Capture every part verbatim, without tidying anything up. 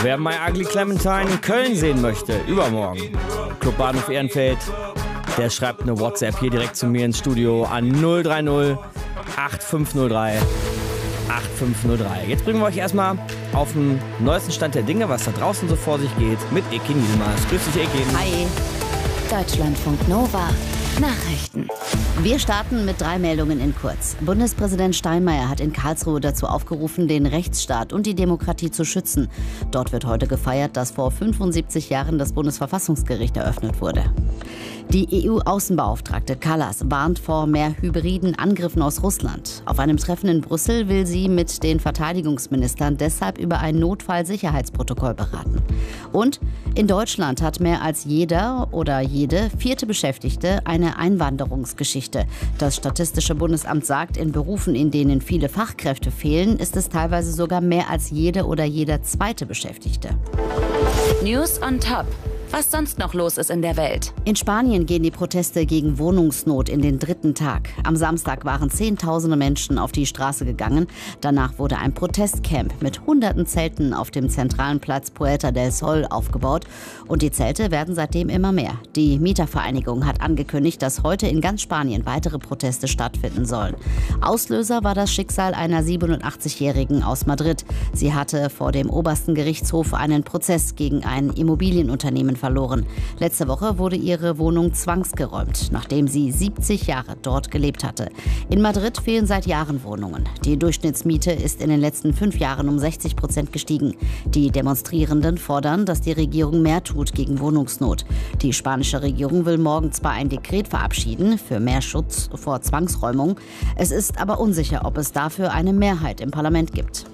Wer My Ugly Clementine in Köln sehen möchte, übermorgen, Clubbahnhof Ehrenfeld, der schreibt eine WhatsApp hier direkt zu mir ins Studio an null drei null acht fünf null drei acht fünf null drei. Jetzt bringen wir euch erstmal auf den neuesten Stand der Dinge, was da draußen so vor sich geht, mit Ekin Yilmaz. Grüß dich, Ekin. Hi. Deutschlandfunk Nova. Nachrichten. Wir starten mit drei Meldungen in kurz. Bundespräsident Steinmeier hat in Karlsruhe dazu aufgerufen, den Rechtsstaat und die Demokratie zu schützen. Dort wird heute gefeiert, dass vor fünfundsiebzig Jahren das Bundesverfassungsgericht eröffnet wurde. Die E U-Außenbeauftragte Kallas warnt vor mehr hybriden Angriffen aus Russland. Auf einem Treffen in Brüssel will sie mit den Verteidigungsministern deshalb über ein Notfallsicherheitsprotokoll beraten. Und in Deutschland hat mehr als jeder oder jede vierte Beschäftigte eine Einwanderungsgeschichte. Das Statistische Bundesamt sagt, in Berufen, in denen viele Fachkräfte fehlen, ist es teilweise sogar mehr als jede oder jeder zweite Beschäftigte. News on Top. Was sonst noch los ist in der Welt. In Spanien gehen die Proteste gegen Wohnungsnot in den dritten Tag. Am Samstag waren Zehntausende Menschen auf die Straße gegangen. Danach wurde ein Protestcamp mit hunderten Zelten auf dem zentralen Platz Puerta del Sol aufgebaut. Und die Zelte werden seitdem immer mehr. Die Mietervereinigung hat angekündigt, dass heute in ganz Spanien weitere Proteste stattfinden sollen. Auslöser war das Schicksal einer siebenundachtzigjährigen aus Madrid. Sie hatte vor dem obersten Gerichtshof einen Prozess gegen ein Immobilienunternehmen verloren. Letzte Woche wurde ihre Wohnung zwangsgeräumt, nachdem sie siebzig Jahre dort gelebt hatte. In Madrid fehlen seit Jahren Wohnungen. Die Durchschnittsmiete ist in den letzten fünf Jahren um sechzig Prozent gestiegen. Die Demonstrierenden fordern, dass die Regierung mehr tut gegen Wohnungsnot. Die spanische Regierung will morgen zwar ein Dekret verabschieden für mehr Schutz vor Zwangsräumung. Es ist aber unsicher, ob es dafür eine Mehrheit im Parlament gibt.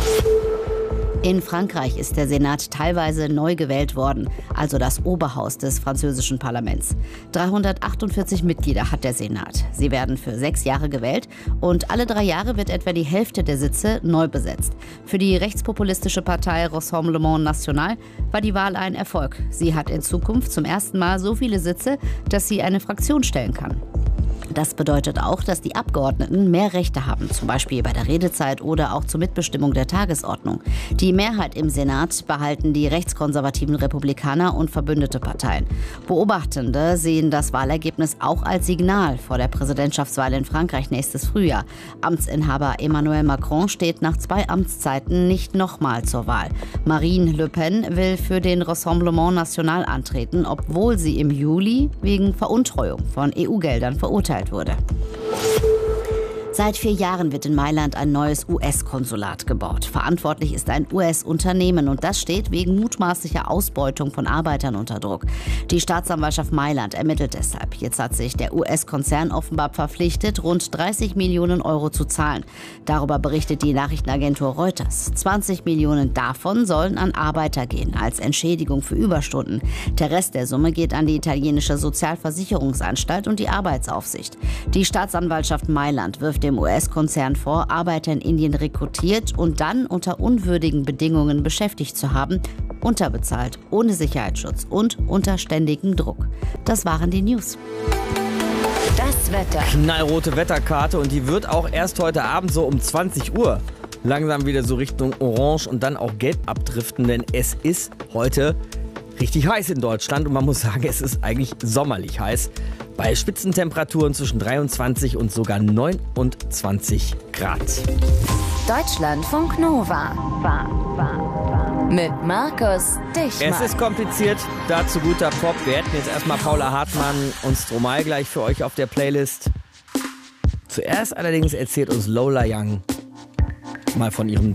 In Frankreich ist der Senat teilweise neu gewählt worden, also das Oberhaus des französischen Parlaments. dreihundertachtundvierzig Mitglieder hat der Senat. Sie werden für sechs Jahre gewählt und alle drei Jahre wird etwa die Hälfte der Sitze neu besetzt. Für die rechtspopulistische Partei Rassemblement National war die Wahl ein Erfolg. Sie hat in Zukunft zum ersten Mal so viele Sitze, dass sie eine Fraktion stellen kann. Das bedeutet auch, dass die Abgeordneten mehr Rechte haben, zum Beispiel bei der Redezeit oder auch zur Mitbestimmung der Tagesordnung. Die Mehrheit im Senat behalten die rechtskonservativen Republikaner und verbündete Parteien. Beobachtende sehen das Wahlergebnis auch als Signal vor der Präsidentschaftswahl in Frankreich nächstes Frühjahr. Amtsinhaber Emmanuel Macron steht nach zwei Amtszeiten nicht nochmal zur Wahl. Marine Le Pen will für den Rassemblement National antreten, obwohl sie im Juli wegen Veruntreuung von E U-Geldern verurteilt wurde. Seit vier Jahren wird in Mailand ein neues U S-Konsulat gebaut. Verantwortlich ist ein U S-Unternehmen und das steht wegen mutmaßlicher Ausbeutung von Arbeitern unter Druck. Die Staatsanwaltschaft Mailand ermittelt deshalb. Jetzt hat sich der U S-Konzern offenbar verpflichtet, rund dreißig Millionen Euro zu zahlen. Darüber berichtet die Nachrichtenagentur Reuters. zwanzig Millionen davon sollen an Arbeiter gehen, als Entschädigung für Überstunden. Der Rest der Summe geht an die italienische Sozialversicherungsanstalt und die Arbeitsaufsicht. Die Staatsanwaltschaft Mailand wirft dem U S-Konzern vor, Arbeiter in Indien rekrutiert und dann unter unwürdigen Bedingungen beschäftigt zu haben, unterbezahlt, ohne Sicherheitsschutz und unter ständigem Druck. Das waren die News. Das Wetter. Knallrote Wetterkarte und die wird auch erst heute Abend so um zwanzig Uhr langsam wieder so Richtung Orange und dann auch Gelb abdriften, denn es ist heute richtig heiß in Deutschland und man muss sagen, es ist eigentlich sommerlich heiß. Bei Spitzentemperaturen zwischen dreiundzwanzig und sogar neunundzwanzig Grad. Deutschlandfunk Nova. Mit Markus Dichmann. Es ist kompliziert, da zu guter Pop. Wir hätten jetzt erstmal Paula Hartmann und Stromae gleich für euch auf der Playlist. Zuerst allerdings erzählt uns Lola Young mal von ihrem